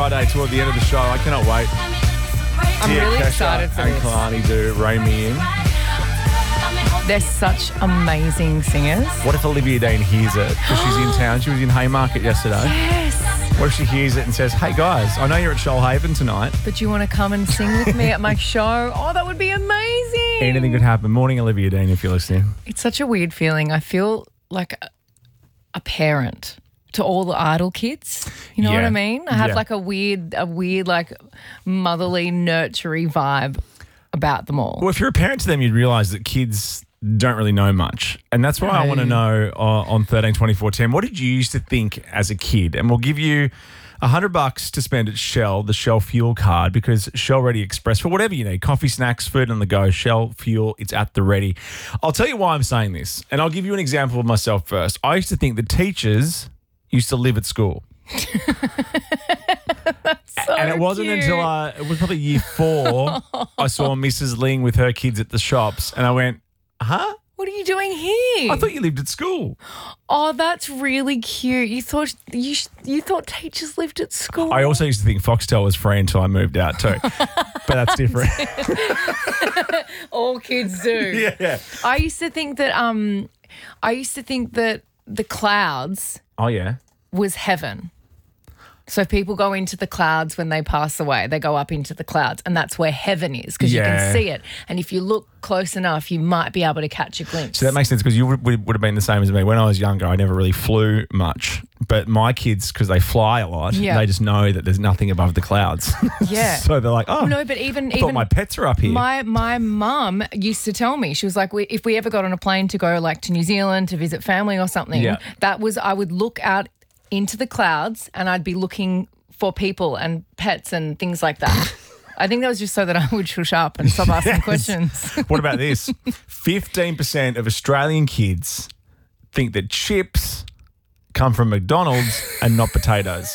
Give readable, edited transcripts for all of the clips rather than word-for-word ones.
Friday toward the end of the show. I cannot wait. I'm really excited for and this. Kalani do Rein Me In. They're such amazing singers. What if Olivia Dean hears it? Because she's in town. She was in Haymarket yesterday. Yes. What if she hears it and says, hey, guys, I know you're at Shoalhaven tonight. But you want to come and sing with me at my show? Oh, that would be amazing. Anything could happen. Morning, Olivia Dean, if you're listening. It's such a weird feeling. I feel like a parent to all the Idol kids. You know what I mean? I have like a weird like motherly, nurturing vibe about them all. Well, if you're a parent to them, you'd realise that kids don't really know much. And that's why I want to know on 13 24 10, what did you used to think as a kid? And we'll give you $100 to spend at Shell, the Shell Fuel card, because Shell Ready Express, for whatever you need, coffee, snacks, food on the go, Shell Fuel, it's at the ready. I'll tell you why I'm saying this, and I'll give you an example of myself first. I used to think that teachers used to live at school. So and it wasn't cute. until it was probably year 4 I saw Mrs. Ling with her kids at the shops, and I went, huh? What are you doing here? I thought you lived at school. Oh, that's really cute. You thought you thought teachers lived at school. I also used to think Foxtel was free until I moved out too. But that's different. All kids do. Yeah. I used to think that the clouds Oh, yeah. was heaven. So people go into the clouds when they pass away. They go up into the clouds, and that's where heaven is because you can see it. And if you look close enough, you might be able to catch a glimpse. So that makes sense because you would have been the same as me. When I was younger, I never really flew much. But my kids, because they fly a lot, they just know that there's nothing above the clouds. Yeah. So they're like, oh, No, but even I thought my pets are up here. My mum used to tell me, she was like, if we ever got on a plane to go like to New Zealand to visit family or something, I would look out into the clouds and I'd be looking for people and pets and things like that. I think that was just so that I would shush up and stop asking questions. What about this? 15% of Australian kids think that chips come from McDonald's and not potatoes.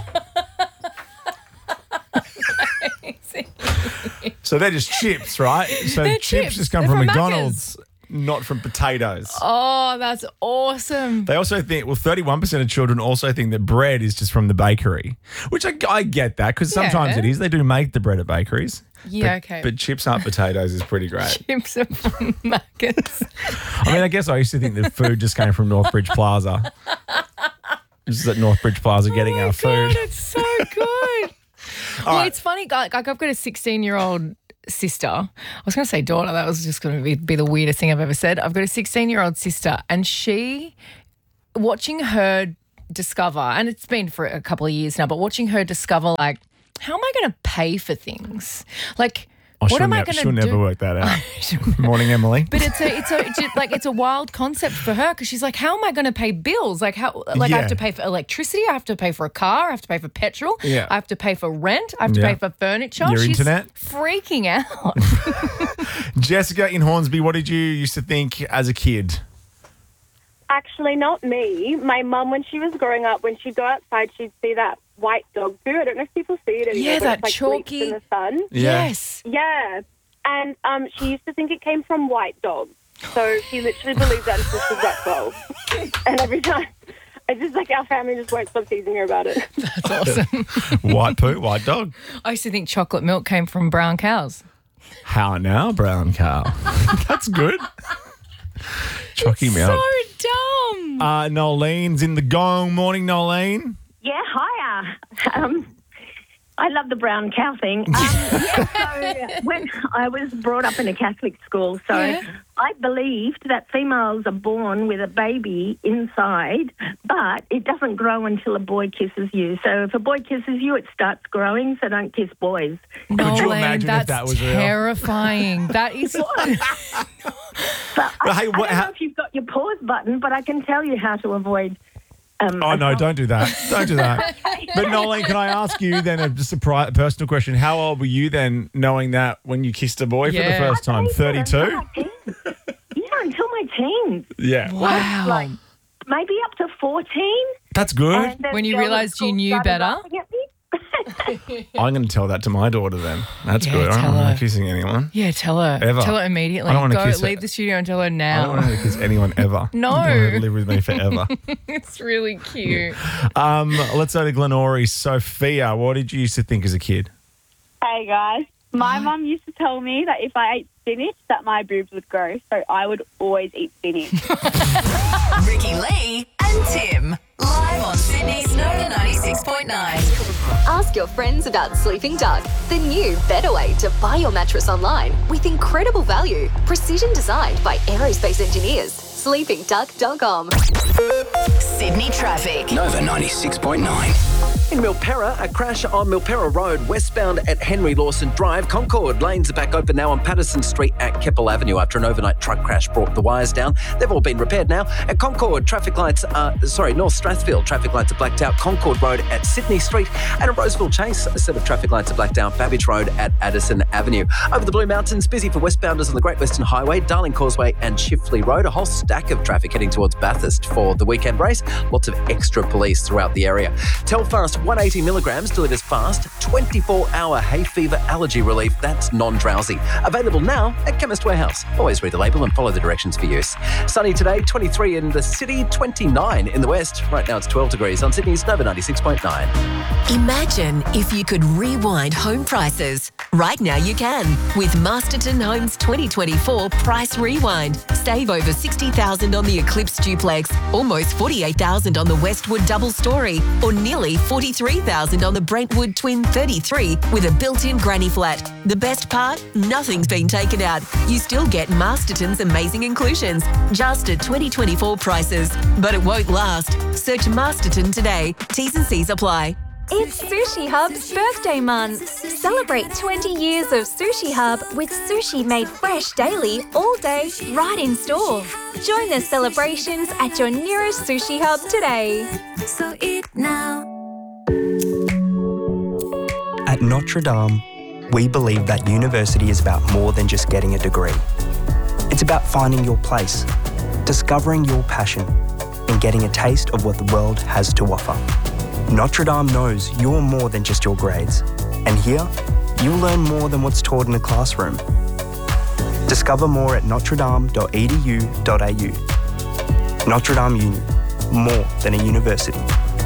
So they're just chips, right? So They're chips chips. just come They're from from McDonald's, not from potatoes. Oh, that's awesome. They also think, 31% of children also think that bread is just from the bakery, which I get that because sometimes it is. They do make the bread at bakeries. Yeah, okay. But chips aren't potatoes is pretty great. Chips are from Macca's. I mean, I guess I used to think that food just came from Northbridge Plaza. Just at Northbridge Plaza getting our food. God, it's so good. It's funny. Like I've got a 16-year-old sister. I was going to say daughter. That was just going to be the weirdest thing I've ever said. I've got a 16-year-old sister, and watching her discover, and it's been for a couple of years now, but watching her discover, like, how am I going to pay for things? Like, what am I going to do? She'll never work that out. Morning, Emily. But it's a wild concept for her because she's like, how am I going to pay bills? Like I have to pay for electricity, I have to pay for a car, I have to pay for petrol, I have to pay for rent, I have to pay for furniture. Your She's internet? freaking out. Jessica in Hornsby, what did you used to think as a kid? Actually, not me. My mum, when she was growing up, when she'd go outside, she'd see that white dog poo. I don't know if people see it anymore. Yeah, but that it's like chalky. bleached in the sun. Yeah. Yes. Yeah. And she used to think it came from white dogs. So she literally believed that until she got 12. And every time, it's just like our family just won't stop teasing her about it. That's awesome. White poo, white dog. I used to think chocolate milk came from brown cows. How now, brown cow? That's good. Chalky milk. So dumb. Nolene's in the gong. Morning, Nolene. Yeah, hiya. I love the brown cow thing. So when I was brought up in a Catholic school, I believed that females are born with a baby inside, but it doesn't grow until a boy kisses you. So if a boy kisses you, it starts growing, so don't kiss boys. Could you Nolene, imagine if that's that was real? terrifying. That is. But Hey, I don't know if you've got your pause button, but I can tell you how to avoid... Oh, no, don't do that. Don't do that. But, Nolene, can I ask you then just a personal question? How old were you then knowing that when you kissed a boy for the first time? 32? Yeah, until my teens. Yeah. Wow. Like maybe up to 14. That's good. And then When you girls at realised you school knew started better? laughing at me. I'm going to tell that to my daughter then. That's Yeah, good. I tell don't want her. her kissing anyone. Yeah, tell her. Ever. Tell her immediately. I don't wanna Go kiss her. leave the studio and tell her I don't now. want her to kiss anyone ever. No. I want her to live with me forever. It's really cute. Let's go to Glenorrhea. Sophia, what did you used to think as a kid? Hey guys, my mum used to tell me that if I ate spinach, that my boobs would grow, so I would always eat spinach. Ricky Lee and Tim. Live on Sydney's Nova 96.9. Ask your friends about Sleeping Duck, the new, better way to buy your mattress online with incredible value. Precision designed by aerospace engineers. SleepingDuck.com. Sydney traffic. Nova 96.9. In Milperra, a crash on Milperra Road, westbound at Henry Lawson Drive. Concord lanes are back open now on Patterson Street at Keppel Avenue after an overnight truck crash brought the wires down. They've all been repaired now. At Concord, North Strathfield, traffic lights are blacked out. Concord Road at Sydney Street. And at Roseville Chase, a set of traffic lights are blacked out. Babbage Road at Addison Avenue. Over the Blue Mountains, busy for westbounders on the Great Western Highway, Darling Causeway and Chifley Road. A whole stack of traffic heading towards Bathurst for the weekend race. Lots of extra police throughout the area. Telfast 180 milligrams delivers fast 24-hour hay fever allergy relief. That's non-drowsy. Available now at Chemist Warehouse. Always read the label and follow the directions for use. Sunny today, 23 in the city, 29 in the west. Right now it's 12 degrees on Sydney's Nova 96.9. Imagine if you could rewind home prices. Right now you can with Masterton Homes 2024 Price Rewind. Save over $60,000 on the Eclipse Duplex, almost $48,000 on the Westwood Double Story, or nearly $43,000 on the Brentwood Twin 33 with a built-in granny flat. The best part? Nothing's been taken out. You still get Masterton's amazing inclusions, just at 2024 prices. But it won't last. Search Masterton today. T's and C's apply. It's Sushi Hub's birthday month. Celebrate 20 years of Sushi Hub with sushi made fresh daily, all day, right in store. Join the celebrations at your nearest Sushi Hub today. So eat now. At Notre Dame, we believe that university is about more than just getting a degree. It's about finding your place, discovering your passion, and getting a taste of what the world has to offer. Notre Dame knows you're more than just your grades, and here, you'll learn more than what's taught in a classroom. Discover more at notredame.edu.au. Notre Dame Uni, more than a university.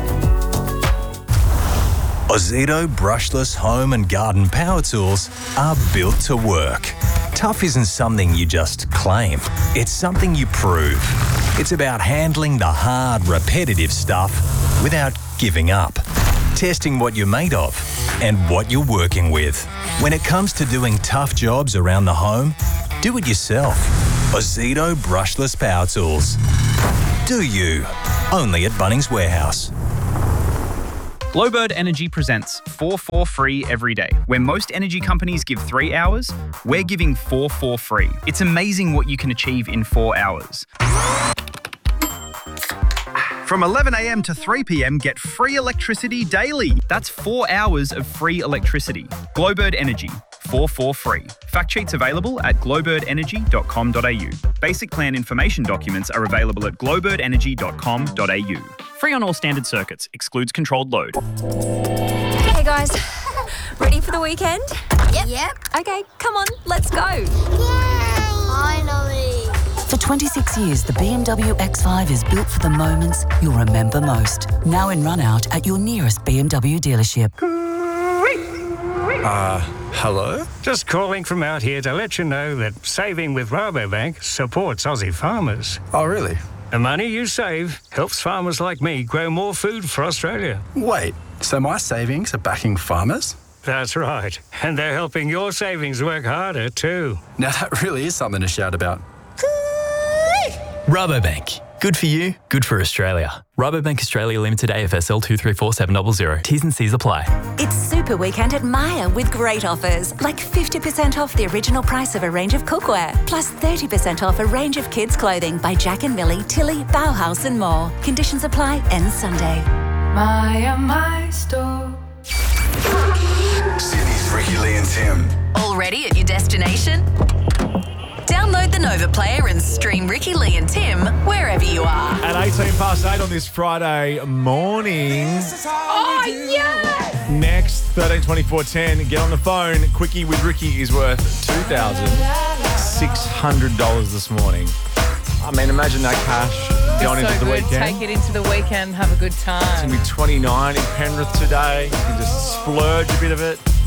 Ozito brushless home and garden power tools are built to work. Tough isn't something you just claim, it's something you prove. It's about handling the hard, repetitive stuff without giving up. Testing what you're made of and what you're working with. When it comes to doing tough jobs around the home, do it yourself. Ozito brushless power tools. Do you? Only at Bunnings Warehouse. Glowbird Energy presents 4 for free every day. Where most energy companies give 3 hours, we're giving 4 for free. It's amazing what you can achieve in 4 hours. From 11 a.m. to 3 p.m, get free electricity daily. That's 4 hours of free electricity. Glowbird Energy, 4 for free. Fact sheets available at glowbirdenergy.com.au. Basic plan information documents are available at glowbirdenergy.com.au. Free on all standard circuits. Excludes controlled load. Hey guys, ready for the weekend? Yep. Okay, come on, let's go. Yay! Finally. For 26 years, the BMW X5 is built for the moments you'll remember most. Now in run-out at your nearest BMW dealership. Hello? Just calling from out here to let you know that saving with Rabobank supports Aussie farmers. Oh, really? The money you save helps farmers like me grow more food for Australia. Wait, so my savings are backing farmers? That's right. And they're helping your savings work harder too. Now that really is something to shout about. Rabobank. Good for you, good for Australia. Rabobank Australia Limited AFSL 234700. T's and C's apply. It's Super Weekend at Myer with great offers, like 50% off the original price of a range of cookware, plus 30% off a range of kids' clothing by Jack and Millie, Tilly, Bauhaus and more. Conditions apply, ends Sunday. My store. Sydney's Ricky Lee and Tim. Already at your destination? Download the Nova Player and stream Ricky Lee and Tim wherever you are. At 8 on this Friday morning. Oh, yes! Next text 132410. Get on the phone. Quickie with Ricky is worth $2,600 this morning. I mean, imagine that cash going into the weekend. Take it into the weekend. Have a good time. It's going to be 29 in Penrith today. You can just splurge a bit of it.